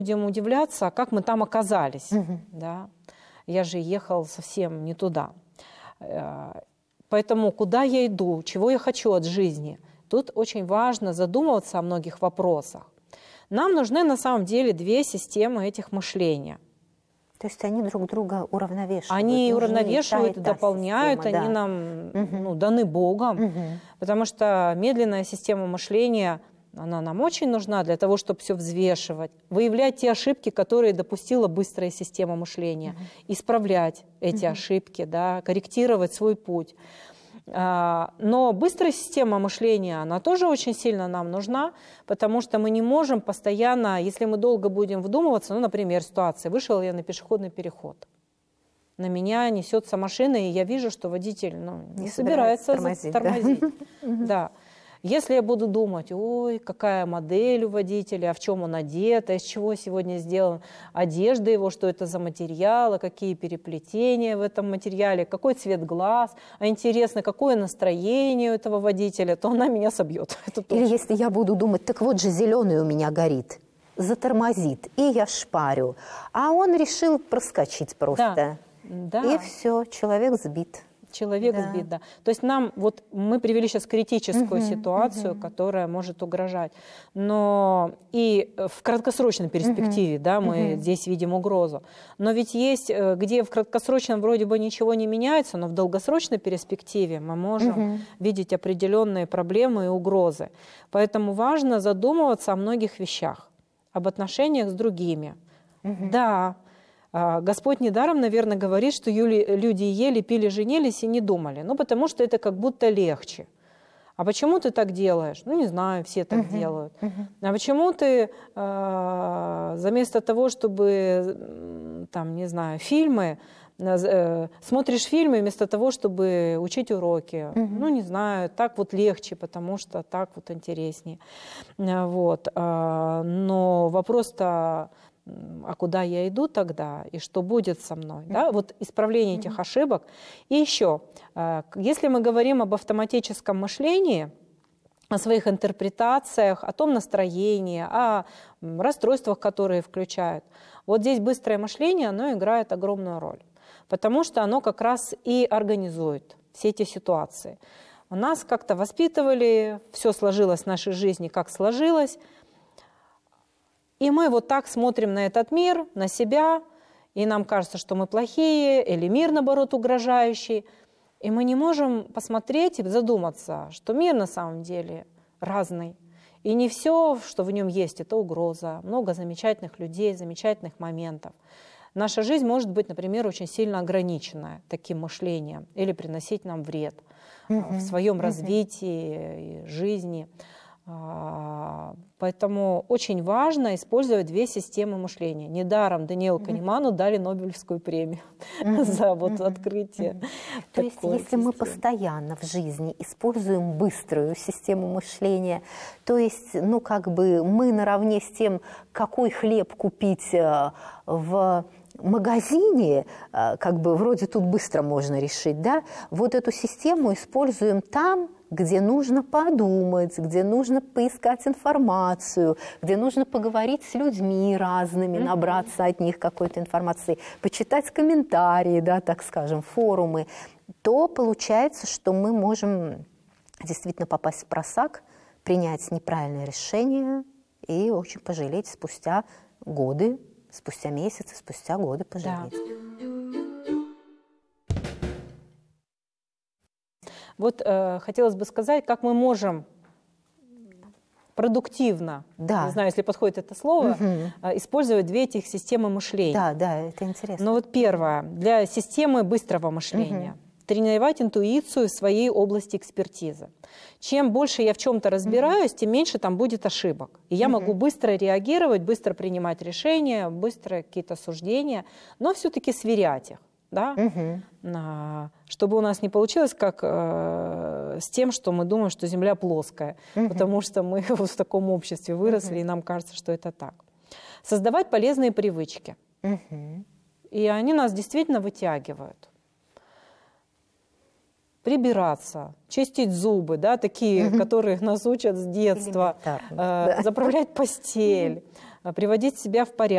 Будем удивляться, а как мы там оказались. Да? Я же ехал совсем не туда. Поэтому куда я иду, чего я хочу от жизни, тут очень важно задумываться о многих вопросах. Нам нужны на самом деле две системы этих мышления. То есть они друг друга уравновешивают? Они уравновешивают, дополняют, система, они нам даны Богом, потому что медленная система мышления, она нам очень нужна для того, чтобы все взвешивать, выявлять те ошибки, которые допустила быстрая система мышления, исправлять эти ошибки, да, корректировать свой путь. Но быстрая система мышления, она тоже очень сильно нам нужна, потому что мы не можем постоянно, если мы долго будем вдумываться, например, ситуация, вышел я на пешеходный переход, на меня несется машина, и я вижу, что водитель не собирается тормозить. Да. Если я буду думать, ой, какая модель у водителя, а в чем он одет, а из чего сегодня сделан одежда его, что это за материалы, какие переплетения в этом материале, какой цвет глаз, а интересно, какое настроение у этого водителя, то она меня собьет. Или если я буду думать, так вот же зеленый у меня горит, затормозит, и я шпарю, а он решил проскочить просто. Да. И все, человек сбит. Человек сбит, да. То есть мы привели сейчас критическую ситуацию, которая может угрожать. Но и в краткосрочной перспективе, мы здесь видим угрозу. Но ведь есть, где в краткосрочном вроде бы ничего не меняется, но в долгосрочной перспективе мы можем видеть определенные проблемы и угрозы. Поэтому важно задумываться о многих вещах, об отношениях с другими. Да. Господь недаром, наверное, говорит, что люди ели, пили, женились и не думали. Потому что это как будто легче. А почему ты так делаешь? Не знаю, все так делают. А почему ты вместо того, чтобы, фильмы, смотришь фильмы вместо того, чтобы учить уроки? Не знаю, так вот легче, потому что так вот интереснее. Но вопрос-то, а куда я иду тогда и что будет со мной? Да? Вот исправление этих ошибок. И еще, если мы говорим об автоматическом мышлении, о своих интерпретациях, о том настроении, о расстройствах, которые включают, вот здесь быстрое мышление, оно играет огромную роль, потому что оно как раз и организует все эти ситуации. У нас как-то воспитывали, все сложилось в нашей жизни, как сложилось. И мы вот так смотрим на этот мир, на себя, и нам кажется, что мы плохие, или мир, наоборот, угрожающий. И мы не можем посмотреть и задуматься, что мир на самом деле разный. И не все, что в нем есть, это угроза. Много замечательных людей, замечательных моментов. Наша жизнь может быть, например, очень сильно ограниченная таким мышлением или приносить нам вред в своем развитии и жизни. Поэтому очень важно использовать две системы мышления. Недаром Даниэлу Канеману дали Нобелевскую премию за открытие. То есть если мы постоянно в жизни используем быструю систему мышления, то есть мы наравне с тем, какой хлеб купить в магазине, вроде тут быстро можно решить, да, вот эту систему используем там, где нужно подумать, где нужно поискать информацию, где нужно поговорить с людьми разными, набраться от них какой-то информации, почитать комментарии, да, так скажем, форумы, то получается, что мы можем действительно попасть в просак, принять неправильное решение и очень пожалеть спустя годы, спустя месяцы, спустя годы пожалеть. Да. Вот хотелось бы сказать, как мы можем продуктивно, не знаю, если подходит это слово, использовать две этих системы мышления. Да, это интересно. Но вот первое, для системы быстрого мышления. Тренировать интуицию в своей области экспертизы. Чем больше я в чем-то разбираюсь, тем меньше там будет ошибок. И я могу быстро реагировать, быстро принимать решения, быстро какие-то суждения, но все-таки сверять их. Да? Чтобы у нас не получилось как с тем, что мы думаем, что Земля плоская, потому что мы в таком обществе выросли, и нам кажется, что это так. Создавать полезные привычки. И они нас действительно вытягивают. Прибираться, чистить зубы, да, такие, которые нас учат с детства, заправлять постель, приводить себя в порядок.